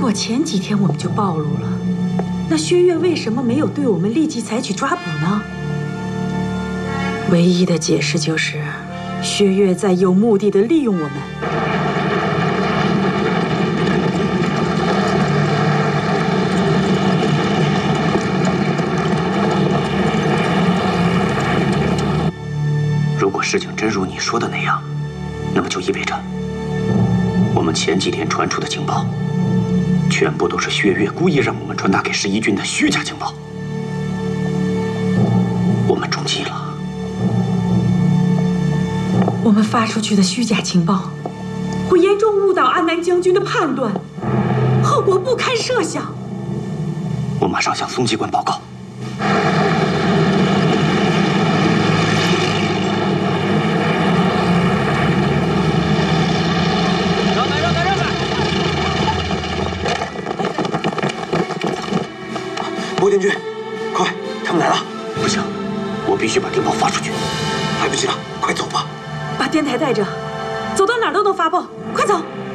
果前几天我们就暴露了，那薛岳为什么没有对我们立即采取抓捕呢？唯一的解释就是，薛岳在有目的的利用我们。 如果事情真如你说的那样，那么就意味着，我们前几天传出的情报，全部都是薛岳故意让我们传达给11军的虚假情报。我们中计了。 我们发出去的虚假情报，会严重误导安南将军的判断，后果不堪设想。 我马上向松机关报告。 摩天军，快，他们来了！ 不行，我必须把电报发出去。 来不及了，快走吧！ 把电台带着，走到哪儿都能发报，快走！